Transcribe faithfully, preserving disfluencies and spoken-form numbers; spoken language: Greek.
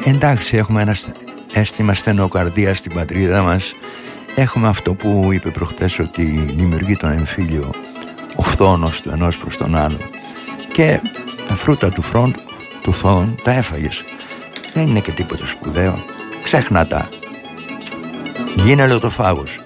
Εντάξει, έχουμε ένα αίσθημα στενοκαρδίας στην πατρίδα μας. Έχουμε αυτό που είπε προχτές, ότι δημιουργεί τον εμφύλιο ο φθόνος του ενός προς τον άλλο. Και τα φρούτα του φρόντ, του θόν, τα έφαγες. Δεν είναι και τίποτα σπουδαίο. Ξέχνα τα. Γίνε λωτοφάγος.